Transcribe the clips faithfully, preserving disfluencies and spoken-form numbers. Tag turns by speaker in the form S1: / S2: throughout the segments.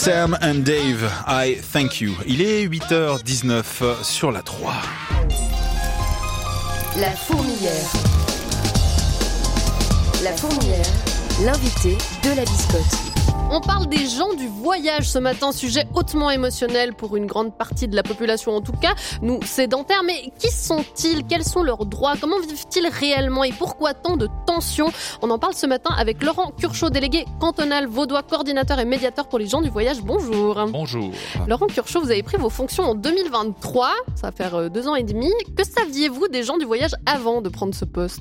S1: Sam and Dave, I thank you. Il est huit heures dix-neuf sur la trois.
S2: La fourmilière. La fourmilière, l'invité de la biscotte.
S3: On parle des gens du voyage ce matin, sujet hautement émotionnel pour une grande partie de la population, en tout cas, nous sédentaires. Mais qui sont-ils ? Quels sont leurs droits ? Comment vivent-ils réellement ? Et pourquoi tant de tensions ? On en parle ce matin avec Laurent Curchod, délégué cantonal vaudois, coordinateur et médiateur pour les gens du voyage. Bonjour.
S4: Bonjour.
S3: Laurent Curchod, vous avez pris vos fonctions en deux mille vingt-trois, ça va faire deux ans et demi. Que saviez-vous des gens du voyage avant de prendre ce poste ?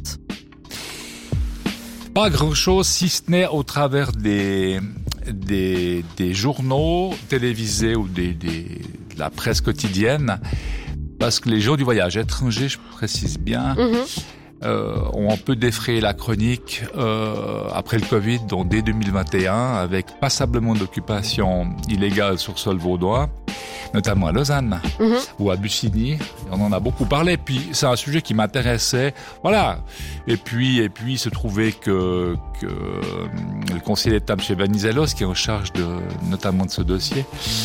S4: Pas grand-chose, si ce n'est au travers des, des, des journaux télévisés ou des, des, de la presse quotidienne, parce que les gens du voyage étranger, je précise bien, mm-hmm. euh, ont un peu défrayé la chronique euh, après le Covid, donc dès deux mille vingt et un, avec passablement d'occupation illégale sur sol vaudois, notamment à Lausanne mmh. ou à Bussigny. On en a beaucoup parlé. Puis c'est un sujet qui m'intéressait. Voilà. Et puis, et puis, il se trouvait que, que le conseiller d'État, M. Venizelos, qui est en charge de, notamment de ce dossier,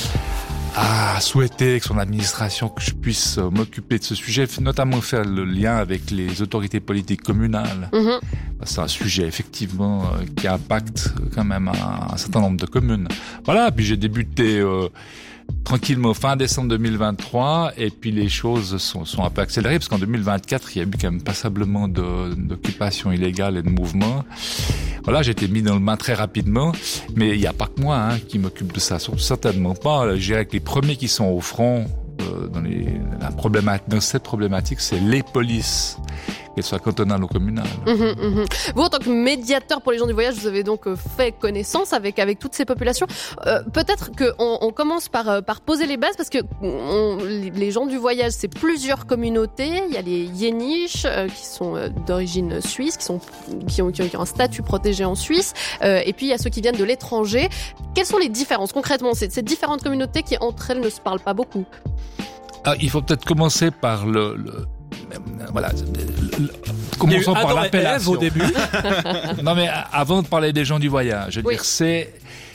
S4: a souhaité avec son administration que je puisse m'occuper de ce sujet, notamment faire le lien avec les autorités politiques communales. Mmh. C'est un sujet, effectivement, qui impacte quand même un, un certain nombre de communes. Voilà. Puis j'ai débuté, euh, tranquillement fin décembre deux mille vingt-trois, et puis les choses sont, sont un peu accélérées parce qu'en deux mille vingt-quatre il y a eu quand même passablement de, d'occupation illégale et de mouvements. Voilà, j'ai été mis dans le bain très rapidement, mais il n'y a pas que moi hein, qui m'occupe de ça, certainement pas. Je dirais que les premiers qui sont au front euh, dans, les, la problématique, dans cette problématique, c'est les polices, qu'elles soient cantonales ou communales. Mmh,
S3: mmh. Vous, en tant que médiateur pour les gens du voyage, vous avez donc fait connaissance avec, avec toutes ces populations. Euh, peut-être qu'on on commence par, par poser les bases, parce que on, les gens du voyage, c'est plusieurs communautés. Il y a les Yéniches, euh, qui sont euh, d'origine suisse, qui, sont, qui, ont, qui ont un statut protégé en Suisse. Euh, et puis, il y a ceux qui viennent de l'étranger. Quelles sont les différences, concrètement, ces, ces différentes communautés qui, entre elles, ne se parlent pas beaucoup ?
S4: Ah, il faut peut-être commencer par le... le... Voilà, commençons par l'appellation
S5: au début.
S4: Non mais avant de parler des gens du voyage, je veux oui. dire c'est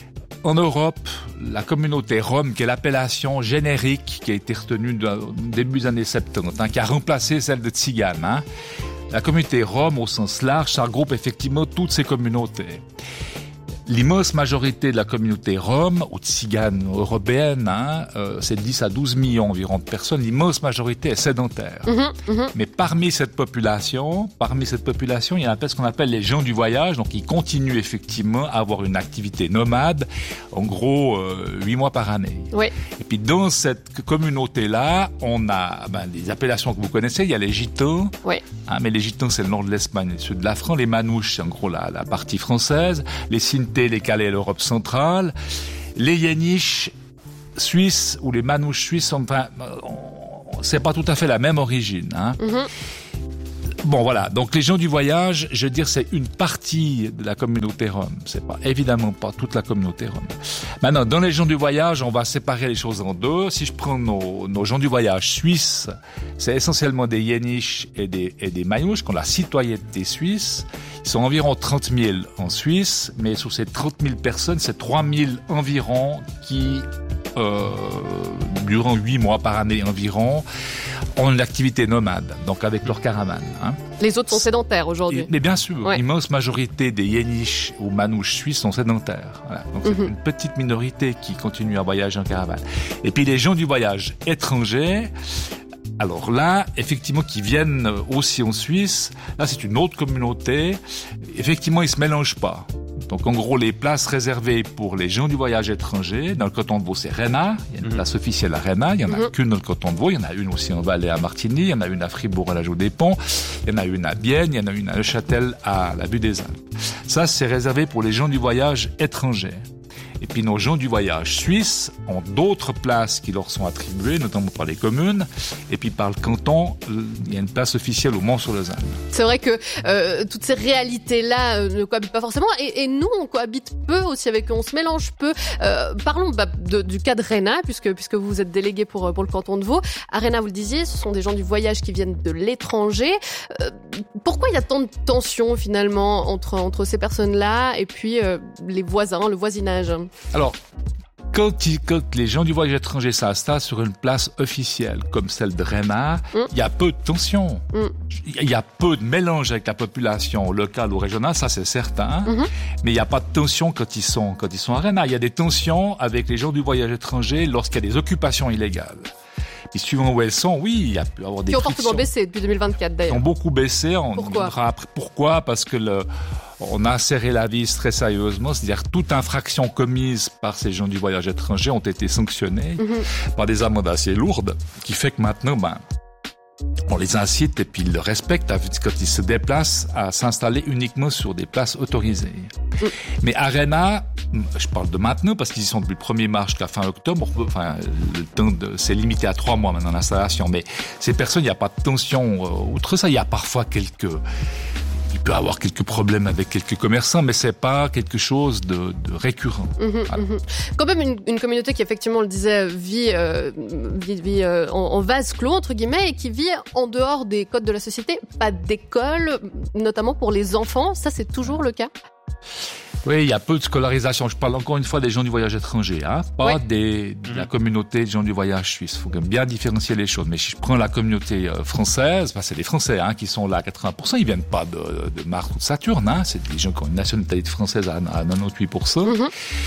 S4: en Europe la communauté Rome qui est l'appellation générique qui a été retenue au début des années soixante-dix, hein, qui a remplacé celle de Tsigane. Hein. La communauté Rome au sens large, ça regroupe effectivement toutes ces communautés. L'immense majorité de la communauté Rome, ou Tzigane européenne, hein, euh, c'est dix à douze millions environ de personnes, l'immense majorité est sédentaire. Mmh, mmh. Mais parmi cette population, parmi cette population, il y a ce qu'on appelle les gens du voyage, donc ils continuent effectivement à avoir une activité nomade, en gros euh, huit mois par année.
S3: Oui.
S4: Et puis dans cette communauté-là, on a ben, des appellations que vous connaissez, il y a les Gitans,
S3: oui.
S4: hein, mais les Gitans c'est le nord de l'Espagne et le sud de la France, les Manouches c'est en gros la, la partie française, les Sintés, les Calais, l'Europe centrale, les Yéniches suisses ou les Manouches suisses, enfin, c'est pas tout à fait la même origine. Hein. Mm-hmm. Bon, voilà. Donc, les gens du voyage, je veux dire, c'est une partie de la communauté Rome. C'est pas, évidemment pas toute la communauté Rome. Maintenant, dans les gens du voyage, on va séparer les choses en deux. Si je prends nos, nos gens du voyage suisses, c'est essentiellement des Yéniches et des, et des Manouches qui ont la citoyenneté suisse. Ils sont environ trente mille en Suisse, mais sur ces trente mille personnes, c'est trois mille environ qui, euh, durant huit mois par année environ, ont une activité nomade, donc avec leur caravane. Hein.
S3: Les autres sont sédentaires aujourd'hui.
S4: Mais bien sûr,
S3: ouais.
S4: l'immense majorité des Yéniches ou Manouches suisses sont sédentaires. Voilà. Donc c'est mm-hmm. une petite minorité qui continue à voyager en caravane. Et puis les gens du voyage étrangers, alors là, effectivement, qui viennent aussi en Suisse, là c'est une autre communauté. Effectivement, ils se mélangent pas. Donc en gros, les places réservées pour les gens du voyage étranger, dans le canton de Vaud, c'est Réna. Il y a une mmh. place officielle à Réna. Il y en a mmh. qu'une dans le canton de Vaud. Il y en a une aussi en Valais à Martigny. Il y en a une à Fribourg à la Joux-des-Ponts. Il y en a une à Bienne. Il y en a une à Neuchâtel à la Butte des Alpes. Ça, c'est réservé pour les gens du voyage étranger. Et puis nos gens du voyage suisse ont d'autres places qui leur sont attribuées, notamment par les communes, et puis par le canton, il y a une place officielle au Mans-sur-Lausanne.
S3: C'est vrai que euh, toutes ces réalités-là euh, ne cohabitent pas forcément, et, et nous, on cohabite peu aussi avec eux, on se mélange peu. Euh, parlons bah, de, du cas de Réna, puisque, puisque vous êtes délégué pour, pour le canton de Vaud. À Réna, vous le disiez, ce sont des gens du voyage qui viennent de l'étranger. Euh, pourquoi il y a tant de tensions finalement entre, entre ces personnes-là et puis euh, les voisins, le voisinage ?
S4: Alors, Quand, il, quand les gens du voyage étranger s'installent sur une place officielle, comme celle de Réna, il mm. y a peu de tension. Il mm. y a peu de mélange avec la population locale ou régionale, ça c'est certain. Mm-hmm. Mais il n'y a pas de tension quand ils sont, quand ils sont à Réna. Il y a des tensions avec les gens du voyage étranger lorsqu'il y a des occupations illégales. Et suivant où elles sont, oui, il y a pu avoir des frictions. Qui ont fortement
S3: baissé depuis deux mille vingt-quatre d'ailleurs.
S4: Qui ont beaucoup baissé. On
S3: Pourquoi
S4: après, Pourquoi Parce que le, on a serré la vis très sérieusement. C'est-à-dire toute infraction commise par ces gens du voyage étranger ont été sanctionnées mm-hmm. par des amendes assez lourdes, qui fait que maintenant, ben, on les incite et puis ils le respectent quand ils se déplacent à s'installer uniquement sur des places autorisées. Mm. Mais Arena, je parle de maintenant parce qu'ils y sont depuis le premier mars jusqu'à fin octobre. Enfin, le temps de, c'est limité à trois mois maintenant l'installation. Mais ces personnes, il n'y a pas de tension. Outre ça, il y a parfois quelques... Il peut y avoir quelques problèmes avec quelques commerçants, mais c'est pas quelque chose de, de récurrent.
S3: Mmh, voilà. mmh. Quand même une, une communauté qui, effectivement, on le disait, vit, euh, vit, vit euh, en, en vase clos, entre guillemets, et qui vit en dehors des codes de la société, pas d'école, notamment pour les enfants. Ça, c'est toujours le cas?
S4: Oui, il y a peu de scolarisation. Je parle encore une fois des gens du voyage étranger, hein, pas ouais. des, de la communauté des gens du voyage suisse. Il faut bien différencier les choses. Mais si je prends la communauté française, ben c'est les Français hein, qui sont là à quatre-vingts pour cent. Ils viennent pas de, de Mars ou de Saturne. Hein. C'est des gens qui ont une nationalité française à, à quatre-vingt-dix-huit pour cent. Mm-hmm.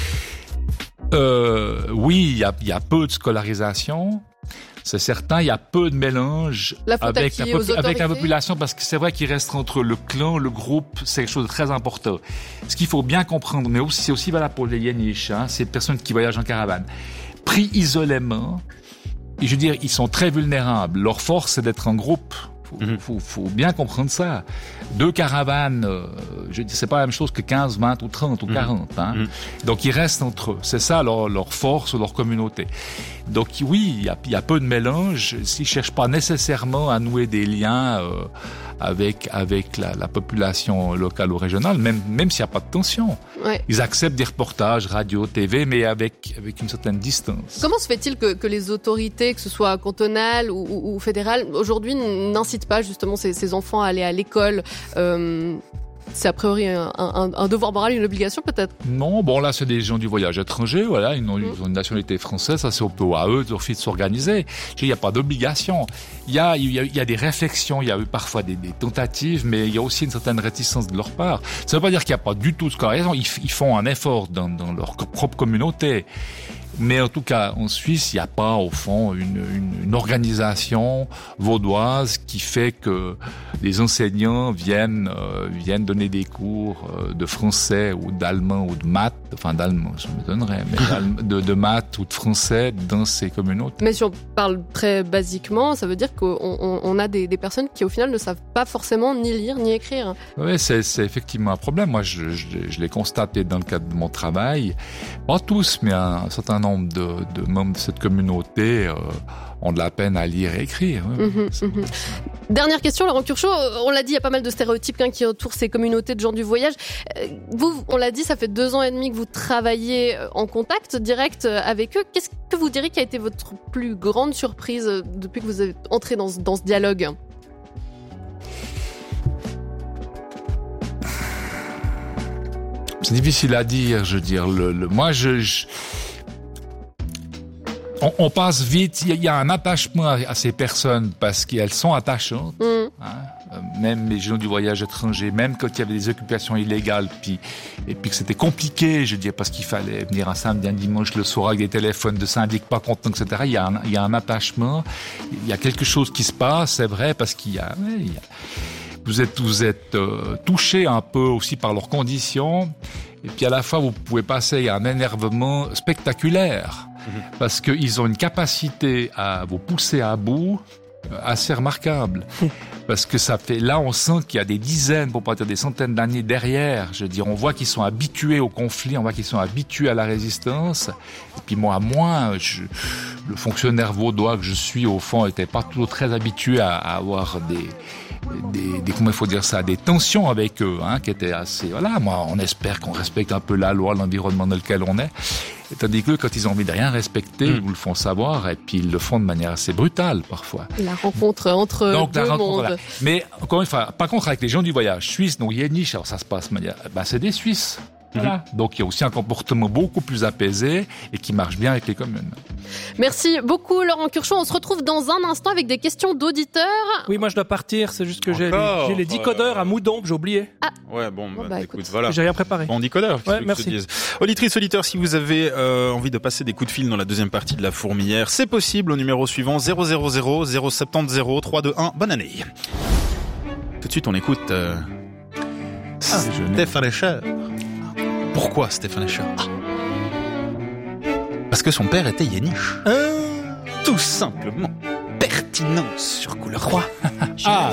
S4: Euh, oui, il y a, il y a peu de scolarisation. C'est certain, il y a peu de mélange avec la, popu- avec la population parce que c'est vrai qu'il reste entre le clan, le groupe, c'est quelque chose de très important. Ce qu'il faut bien comprendre, mais aussi, c'est aussi valable pour les Yéniches, hein, ces personnes qui voyagent en caravane. Pris isolément, et je veux dire, ils sont très vulnérables. Leur force, c'est d'être en groupe. Faut, mmh. faut, faut bien comprendre ça. Deux caravanes, euh, je dis, c'est pas la même chose que quinze, vingt ou trente ou quarante. Hein. Mmh. Donc ils restent entre eux. C'est ça leur, leur force ou leur communauté. Donc oui, il y a, y a peu de mélange. S'ils cherchent pas nécessairement à nouer des liens euh, avec avec la, la population locale ou régionale, même même s'il y a pas de tension. Ouais. Ils acceptent des reportages, radio, T V, mais avec avec une certaine distance.
S3: Comment se fait-il que, que les autorités, que ce soit cantonales ou, ou, ou fédérales, aujourd'hui n'incitent pas justement ces, ces enfants à aller à l'école? euh, C'est a priori un, un, un devoir moral, une obligation peut-être?
S4: Non, bon là c'est des gens du voyage étranger, voilà, ils ont, mmh. ils ont une nationalité française, ça c'est au peu à eux de s'organiser. Il n'y a pas d'obligation. Il y a, il y a, il y a des réflexions, il y a eu parfois des, des tentatives, mais il y a aussi une certaine réticence de leur part. Ça ne veut pas dire qu'il n'y a pas du tout de scolarisation. Ils, ils font un effort dans, dans leur propre communauté. Mais en tout cas, en Suisse, il n'y a pas, au fond, une, une, une organisation vaudoise qui fait que les enseignants viennent, euh, viennent donner des cours euh, de français ou d'allemand ou de maths, enfin d'allemand, je me donnerais, mais de, de maths ou de français dans ces communautés.
S3: Mais si on parle très basiquement, ça veut dire qu'on on, on a des, des personnes qui, au final, ne savent pas forcément ni lire ni écrire.
S4: Oui, c'est, c'est effectivement un problème. Moi, je, je, je l'ai constaté dans le cadre de mon travail. Pas tous, mais un, un certain nombre De, de membres de cette communauté euh, ont de la peine à lire et écrire. Oui,
S3: mmh, mmh. Dernière question, Laurent Curchod. On l'a dit, il y a pas mal de stéréotypes hein, qui entourent ces communautés de gens du voyage. Vous, on l'a dit, ça fait deux ans et demi que vous travaillez en contact direct avec eux. Qu'est-ce que vous diriez qui a été votre plus grande surprise depuis que vous êtes entré dans, dans ce dialogue ?
S4: C'est difficile à dire, je veux dire. Le, le, moi, je... je... On, on passe vite, il y, y a un attachement à, à ces personnes parce qu'elles sont attachantes. Mm. Hein, même les gens du voyage étranger, même quand il y avait des occupations illégales, puis, et puis que c'était compliqué, je veux dire, parce qu'il fallait venir un samedi, un dimanche le soir avec des téléphones de syndic pas contents, et cetera. Il y a un, il y a un attachement, il y a quelque chose qui se passe, c'est vrai, parce qu'il y a... Ouais, il y a vous êtes, vous êtes euh, touché un peu aussi par leurs conditions, et puis à la fois vous pouvez passer à un énervement spectaculaire. Parce qu'ils ont une capacité à vous pousser à bout assez remarquable. Parce que ça fait, là, on sent qu'il y a des dizaines, pour pas dire des centaines d'années derrière. Je veux dire, on voit qu'ils sont habitués au conflit, on voit qu'ils sont habitués à la résistance. Et puis moi, moi, je, le fonctionnaire vaudois que je suis, au fond, était pas toujours très habitué à, à avoir des, des, des, comment il faut dire ça, des tensions avec eux, hein, qui étaient assez, voilà, moi, on espère qu'on respecte un peu la loi, l'environnement dans lequel on est. Et tandis que quand ils ont envie de rien respecter, mmh. ils vous le font savoir, et puis ils le font de manière assez brutale, parfois.
S3: La rencontre entre
S4: donc,
S3: deux
S4: la rencontre,
S3: mondes.
S4: Voilà. Mais, encore une fois, par contre, avec les gens du voyage suisse, donc Yéniche, alors ça se passe de manière, ben, c'est des Suisses. Voilà. Donc il y a aussi un comportement beaucoup plus apaisé et qui marche bien avec les communes.
S3: Merci beaucoup Laurent Curchon. On se retrouve dans un instant avec des questions d'auditeurs.
S5: Oui, moi je dois partir, c'est juste que j'ai
S1: Encore
S5: les, j'ai les décodeurs à Moudon, j'ai oublié.
S1: Ouais, bon,
S3: Bon,
S1: bah,
S3: bah,
S1: écoute,
S3: écoute.
S1: voilà.
S5: J'ai rien préparé.
S1: Bon, décodeur.
S5: Ouais, merci.
S1: Auditrice, auditeur, si vous avez euh, envie de passer des coups de fil dans la deuxième partie de la fourmilière, c'est possible au numéro suivant zéro zéro zéro zéro sept zéro trois deux un. Bonne année. Tout de suite, on écoute euh,
S4: Ah,
S1: Stéphane Escher. Pourquoi Stéphane Escher? Parce que son père était Yéniche. Tout simplement. Pertinence sur couleur trois.
S4: Ah,